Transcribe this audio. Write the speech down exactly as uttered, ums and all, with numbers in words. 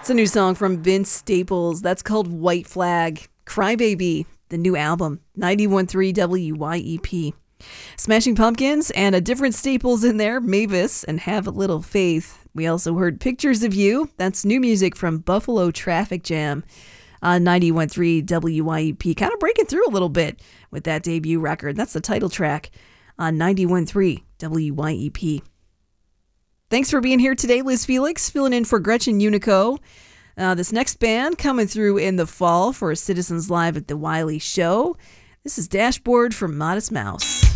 It's a new song from Vince Staples. That's called White Flag. Crybaby, the new album, ninety-one point three W Y E P. Smashing Pumpkins and a different Staples in there, Mavis and Have a Little Faith. We also heard Pictures of You. That's new music from Buffalo Traffic Jam on ninety-one point three W Y E P. Kind of breaking through a little bit with that debut record. That's the title track on ninety-one point three W Y E P. Thanks for being here today, Liz Felix, filling in for Gretchen Unico. Uh, this next band coming through in the fall for Citizens Live at the Wiley Show. This is Dashboard from Modest Mouse.